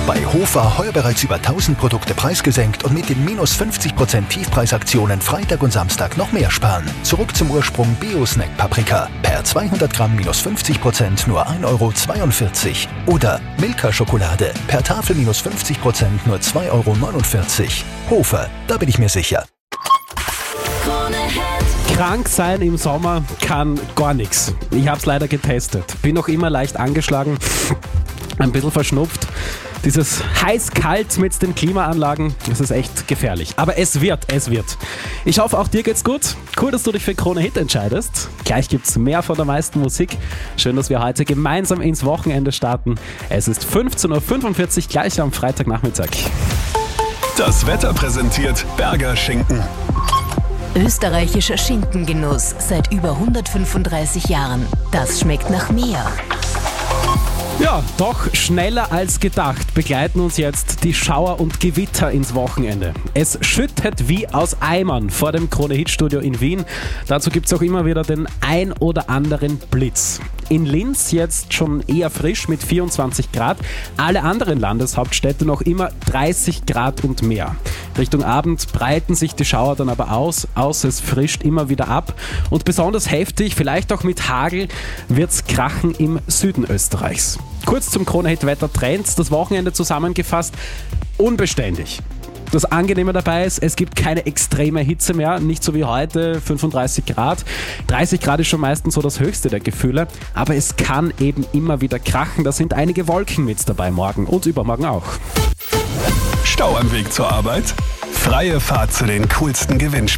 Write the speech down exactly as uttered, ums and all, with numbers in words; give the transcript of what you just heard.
Bei Hofer heuer bereits über tausend Produkte preisgesenkt und mit den minus fünfzig Prozent Tiefpreisaktionen Freitag und Samstag noch mehr sparen. Zurück zum Ursprung Bio-Snack Paprika. Per zweihundert Gramm minus fünfzig Prozent nur ein Euro zweiundvierzig. Oder Milka Schokolade. Per Tafel minus fünfzig Prozent nur zwei Euro neunundvierzig. Hofer, da bin ich mir sicher. Krank sein im Sommer kann gar nichts. Ich habe es leider getestet. Bin noch immer leicht angeschlagen, ein bisschen verschnupft. Dieses heiß-kalt mit den Klimaanlagen, das ist echt gefährlich. Aber es wird, es wird. Ich hoffe, auch dir geht's gut. Cool, dass du dich für Krone Hit entscheidest. Gleich gibt's mehr von der meisten Musik. Schön, dass wir heute gemeinsam ins Wochenende starten. Es ist fünfzehn Uhr fünfundvierzig, gleich am Freitagnachmittag. Das Wetter präsentiert Berger Schinken. Österreichischer Schinkengenuss seit über hundertfünfunddreißig Jahren. Das schmeckt nach mehr. Ja, doch schneller als gedacht begleiten uns jetzt die Schauer und Gewitter ins Wochenende. Es schüttet wie aus Eimern vor dem Krone-Hit-Studio in Wien. Dazu gibt es auch immer wieder den ein oder anderen Blitz. In Linz jetzt schon eher frisch mit vierundzwanzig Grad. Alle anderen Landeshauptstädte noch immer dreißig Grad und mehr. Richtung Abend breiten sich die Schauer dann aber aus, außer es frischt immer wieder ab. Und besonders heftig, vielleicht auch mit Hagel, wird's krachen im Süden Österreichs. Kurz zum Krone-Hit-Wetter-Trends, das Wochenende zusammengefasst, unbeständig. Das Angenehme dabei ist, es gibt keine extreme Hitze mehr, nicht so wie heute, fünfunddreißig Grad. dreißig Grad ist schon meistens so das höchste der Gefühle, aber es kann eben immer wieder krachen. Da sind einige Wolken mit dabei morgen und übermorgen auch. Stau am Weg zur Arbeit? Freie Fahrt zu den coolsten Gewinnspielen.